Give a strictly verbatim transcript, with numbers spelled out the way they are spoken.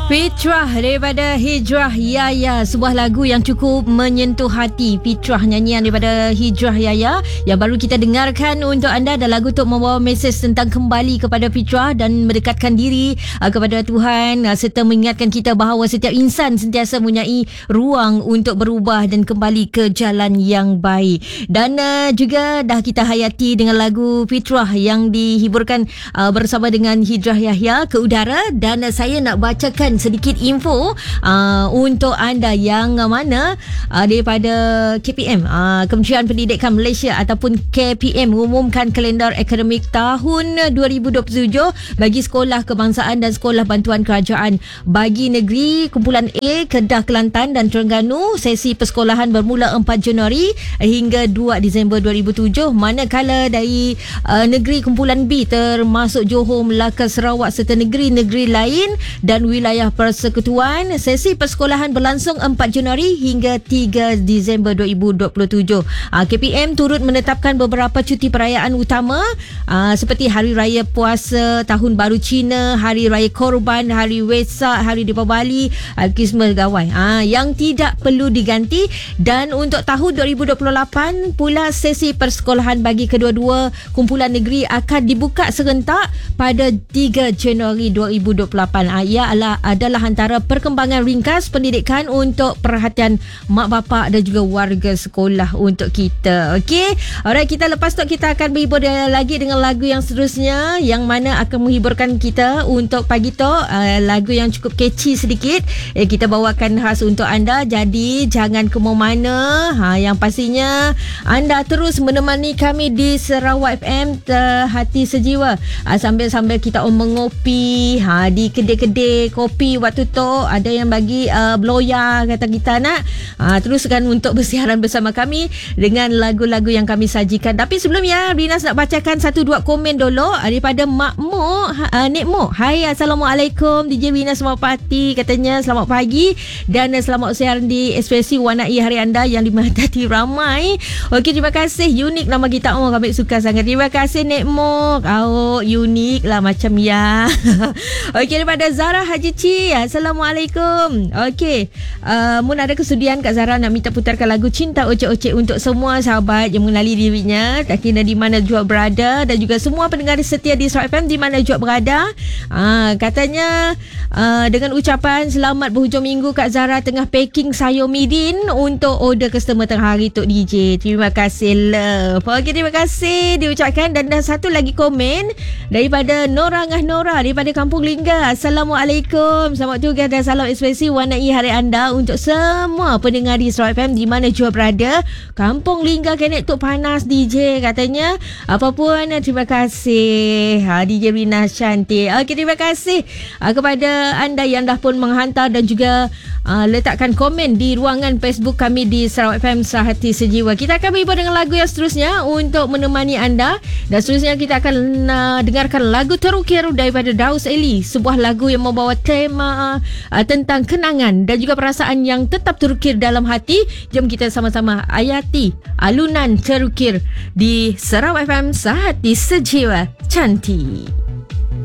Fitrah daripada Hijrah Yaya, sebuah lagu yang cukup menyentuh hati. Fitrah, nyanyian daripada Hijrah Yaya yang baru kita dengarkan untuk anda. Dan lagu untuk membawa mesej tentang kembali kepada fitrah dan mendekatkan diri uh, kepada Tuhan, uh, serta mengingatkan kita bahawa setiap insan sentiasa mempunyai ruang untuk berubah dan kembali ke jalan yang baik. Dan uh, juga dah kita hayati dengan lagu Fitrah yang dihiburkan uh, bersama dengan Hijrah Yahya ke udara. Dan uh, saya nak bacakan sedikit info uh, untuk anda yang mana uh, daripada K P M, uh, Kementerian Pendidikan Malaysia ataupun K P M mengumumkan kalendar akademik tahun dua ribu dua puluh tujuh bagi sekolah kebangsaan dan sekolah bantuan kerajaan. Bagi negeri kumpulan A, Kedah, Kelantan dan Terengganu, sesi persekolahan bermula empat Januari hingga dua Disember dua ribu tujuh, manakala dari uh, negeri kumpulan B termasuk Johor, Melaka, Sarawak serta negeri-negeri lain dan wilayah persekutuan, sesi persekolahan berlangsung empat Januari hingga tiga Disember dua ribu dua puluh tujuh. Uh, K P M turut menetapkan beberapa cuti perayaan utama uh, seperti Hari Raya Puasa Tahun Baru Cina, Hari Raya Korban, Hari Wesak, Hari Deepavali, uh, Christmas Gawai uh, yang tidak perlu diganti. Dan untuk tahun dua ribu dua puluh lapan pula, sesi persekolahan bagi kedua-dua kumpulan negeri akan dibuka serentak pada tiga Januari dua ribu dua puluh lapan. Uh, ia adalah, adalah antara perkembangan ringkas pendidikan untuk perhatian mak bapak dan juga warga sekolah untuk kita. Okey, alright, kita lepas tu kita akan berhibur lagi dengan lagu yang seterusnya yang mana akan menghiburkan kita untuk pagi tu, uh, lagu yang cukup catchy sedikit. Eh, kita bawakan khas untuk anda, jadi jangan ke mana-mana. Ha, yang pastinya anda terus menemani kami di Sarawak F M Hati Sejiwa, uh, sambil-sambil kita mengopi ha, di kedai-kedai kopi waktu tu. Ada yang bagi uh, bloya kata kita nak. Uh, teruskan untuk bersiaran bersama kami dengan lagu-lagu yang kami sajikan. Tapi sebelumnya, Rinas nak bacakan satu dua komen dulu daripada Mak Mok, uh, Nek Mok. Hai, Assalamualaikum D J Rinas, selamat pagi katanya, selamat pagi dan uh, selamat siaran di Ekspresi Warnai hari anda yang diminati ramai. Okey, terima kasih. Unik nama kita. Oh, kami suka sangat. Terima kasih Nek Mok. Oh, unik lah macam ya. Okey, daripada Zara Haji Ci, Assalamualaikum. Okey, uh, Mun ada kesudian Kak Zara nak minta putarkan lagu Cinta Ocek-Ocek untuk semua sahabat yang mengenali dirinya, tak kira di mana jua berada, dan juga semua pendengar setia di Sarawak F M di mana jua berada. uh, Katanya uh, dengan ucapan selamat berhujung minggu, Kak Zara tengah packing sayur midin untuk order customer tengah hari Tok D J. Terima kasih love. Okey, terima kasih diucapkan. Dan dah satu lagi komen daripada Nora Ngah Nora daripada Kampung Lingga. Assalamualaikum, selamat tugas dan salam ekspresi warnai hari anda untuk semua pendengar di Sarawak F M di mana jua berada. Kampung Lingga kenek tu panas D J katanya. Apapun, terima kasih ha, D J Rina cantik. Okey, terima kasih ha, kepada anda yang dah pun menghantar dan juga uh, letakkan komen di ruangan Facebook kami di Sarawak F M Sehati Sejiwa. Kita akan berhibur dengan lagu yang seterusnya untuk menemani anda. Dan seterusnya kita akan uh, dengarkan lagu terukir daripada Daus Eli, sebuah lagu yang membawa tema uh, tentang kenangan dan juga perasaan yang tetap terukir dalam hati. Jom kita sama-sama hayati alunan terukir di Sarawak F M Sehati Sejiwa. Cantik.